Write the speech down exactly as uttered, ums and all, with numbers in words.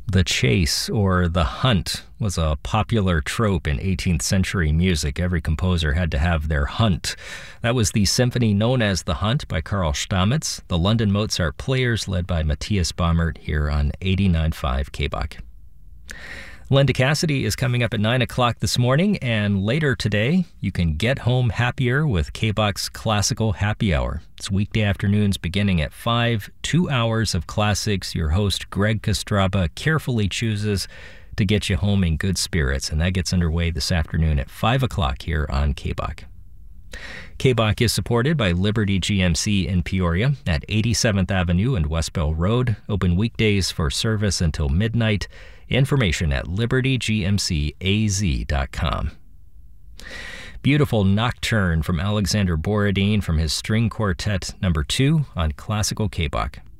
The chase, or the hunt, was a popular trope in eighteenth century music. Every composer had to have their hunt. That was the symphony known as The Hunt by Karl Stamitz, the London Mozart Players led by Matthias Baumert here on eighty-nine point five K B O C. Linda Cassidy is coming up at nine o'clock this morning, and later today, you can get home happier with K B O C's Classical Happy Hour. It's weekday afternoons beginning at five, two hours of classics. Your host, Greg Kostraba, carefully chooses to get you home in good spirits, and that gets underway this afternoon at five o'clock here on K B O C. K B O C is supported by Liberty G M C in Peoria at eighty-seventh Avenue and West Bell Road, open weekdays for service until midnight. Information at liberty g m c a z dot com. Beautiful Nocturne from Alexander Borodin from his String Quartet number two on Classical K B O C.